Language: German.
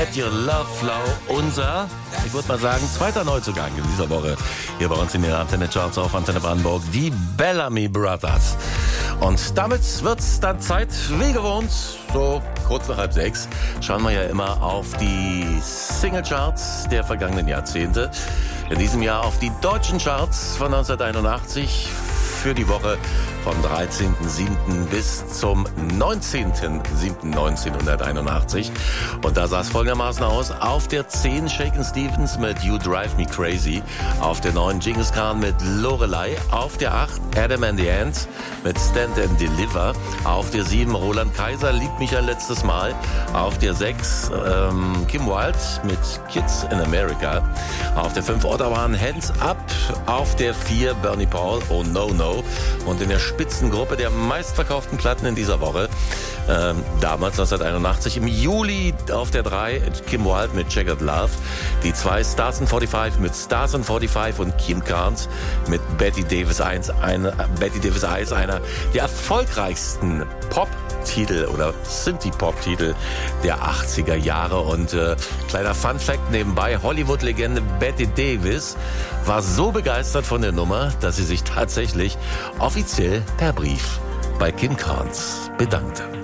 Let Your Love Flow, unser, ich würde mal sagen, zweiter Neuzugang in dieser Woche hier bei uns in den Antenne Charts auf Antenne Brandenburg, die Bellamy Brothers. Und damit wird's dann Zeit, wie gewohnt, so kurz nach 5:30, schauen wir ja immer auf die Single-Charts der vergangenen Jahrzehnte. In diesem Jahr auf die deutschen Charts von 1981 für die Woche vom 13.07. bis zum 19.07.1981. Und da sah es folgendermaßen aus. Auf der 10 Shakin' Stevens mit You Drive Me Crazy. Auf der 9 Genghis Khan mit Lorelei. Auf der 8 Adam and the Ants mit Stand and Deliver. Auf der 7 Roland Kaiser, Liebt mich ein letztes Mal. Auf der 6 Kim Wilde mit Kids in America. Auf der 5 Ottawa Hands Up. Auf der 4 Bernie Paul, Oh No No. Und in der Spitzengruppe der meistverkauften Platten in dieser Woche, damals 1981, im Juli auf der 3 Kim Wilde mit Checkered Love. Die 2 Stars and 45 mit Stars and 45 und Kim Carnes mit Betty Davis Eyes, einer der erfolgreichsten Pop-Titel oder Synthie-Pop-Titel der 80er Jahre. Und kleiner Fun-Fact nebenbei, Hollywood-Legende Betty Davis war so begeistert von der Nummer, dass sie sich tatsächlich offiziell per Brief bei Kim Carnes bedankte.